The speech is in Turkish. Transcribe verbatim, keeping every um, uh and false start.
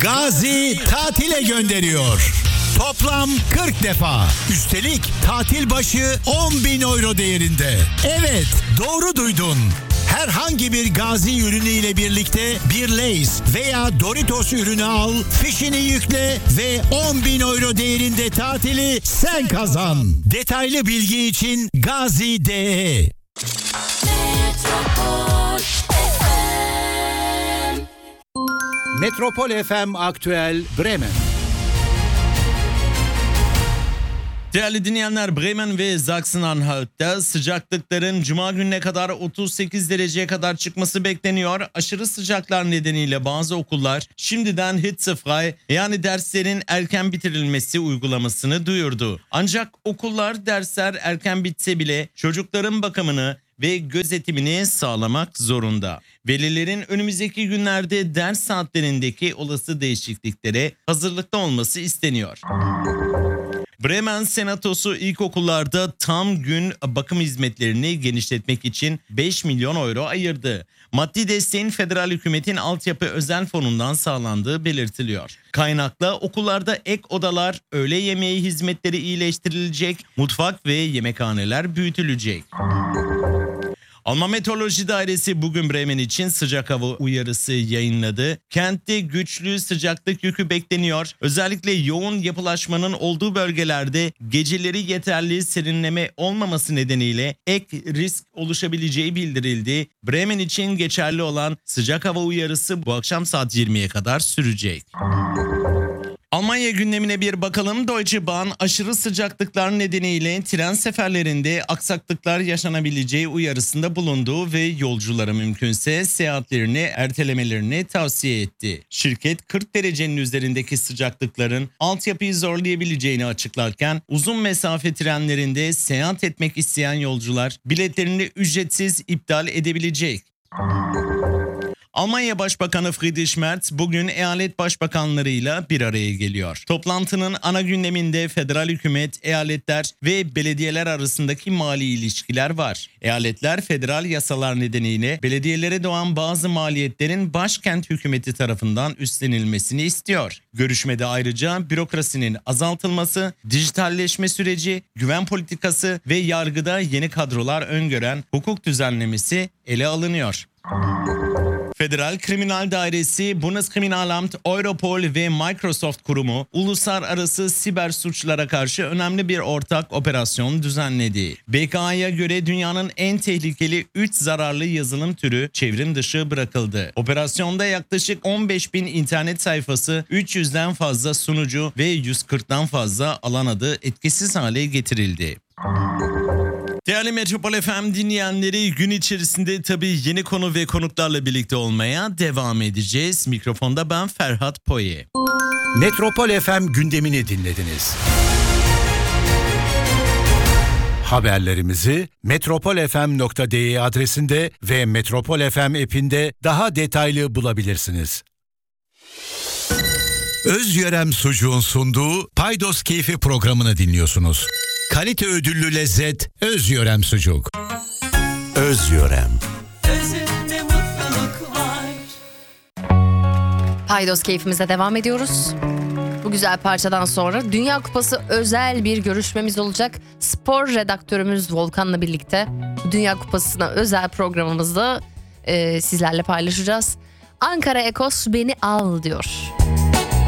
Gazi tatile gönderiyor. Toplam kırk defa. Üstelik tatil başı on bin euro değerinde. Evet, doğru duydun. Herhangi bir Gazi ürünü ile birlikte bir Lay's veya Doritos ürünü al, fişini yükle ve on bin euro değerinde tatili sen kazan. Detaylı bilgi için Gazi nokta de. Metropol F M Aktüel Bremen. Değerli dinleyenler, Bremen ve Sachsen-Anhalt'ta sıcaklıkların Cuma gününe kadar otuz sekiz dereceye kadar çıkması bekleniyor. Aşırı sıcaklar nedeniyle bazı okullar şimdiden hitzefrei yani derslerin erken bitirilmesi uygulamasını duyurdu. Ancak okullar dersler erken bitse bile çocukların bakımını ve gözetimini sağlamak zorunda. Velilerin önümüzdeki günlerde ders saatlerindeki olası değişikliklere hazırlıklı olması isteniyor. Bremen Senatosu ilkokullarda tam gün bakım hizmetlerini genişletmek için beş milyon euro ayırdı. Maddi desteğin federal hükümetin altyapı özel fonundan sağlandığı belirtiliyor. Kaynakla okullarda ek odalar, öğle yemeği hizmetleri iyileştirilecek, mutfak ve yemekhaneler büyütülecek. Alman Meteoroloji Dairesi bugün Bremen için sıcak hava uyarısı yayınladı. Kentte güçlü sıcaklık yükü bekleniyor. Özellikle yoğun yapılaşmanın olduğu bölgelerde geceleri yeterli serinleme olmaması nedeniyle ek risk oluşabileceği bildirildi. Bremen için geçerli olan sıcak hava uyarısı bu akşam saat yirmiye kadar sürecek. Almanya gündemine bir bakalım. Deutsche Bahn aşırı sıcaklıklar nedeniyle tren seferlerinde aksaklıklar yaşanabileceği uyarısında bulundu ve yolculara mümkünse seyahatlerini ertelemelerini tavsiye etti. Şirket kırk derecenin üzerindeki sıcaklıkların altyapıyı zorlayabileceğini açıklarken uzun mesafe trenlerinde seyahat etmek isteyen yolcular biletlerini ücretsiz iptal edebilecek. Almanya Başbakanı Friedrich Merz bugün eyalet başbakanlarıyla bir araya geliyor. Toplantının ana gündeminde federal hükümet, eyaletler ve belediyeler arasındaki mali ilişkiler var. Eyaletler federal yasalar nedeniyle belediyelere doğan bazı maliyetlerin başkent hükümeti tarafından üstlenilmesini istiyor. Görüşmede ayrıca bürokrasinin azaltılması, dijitalleşme süreci, güven politikası ve yargıda yeni kadrolar öngören hukuk düzenlemesi ele alınıyor. Federal Kriminal Dairesi, Bundeskriminalamt, Europol ve Microsoft kurumu uluslararası siber suçlara karşı önemli bir ortak operasyon düzenledi. B K A'ya göre dünyanın en tehlikeli üç zararlı yazılım türü çevrim dışı bırakıldı. Operasyonda yaklaşık on beş bin internet sayfası, üç yüzden fazla sunucu ve yüz kırktan fazla alan adı etkisiz hale getirildi. Değerli Metropol F M dinleyenleri, gün içerisinde tabii yeni konu ve konuklarla birlikte olmaya devam edeceğiz. Mikrofonda ben Ferhat Poye. Metropol F M gündemini dinlediniz. Haberlerimizi metropol f m nokta d e adresinde ve Metropol F M app'inde daha detaylı bulabilirsiniz. Özyörem Sucuğun sunduğu Paydos Keyfi programını dinliyorsunuz. Kalite ödüllü lezzet Özyörem Sucuk. Özyörem. Özünde mutluluk var. Paydos keyfimize devam ediyoruz. Bu güzel parçadan sonra Dünya Kupası özel bir görüşmemiz olacak. Spor redaktörümüz Volkan'la birlikte Dünya Kupası'na özel programımızda e, sizlerle paylaşacağız. Ankara Ekos beni al diyor.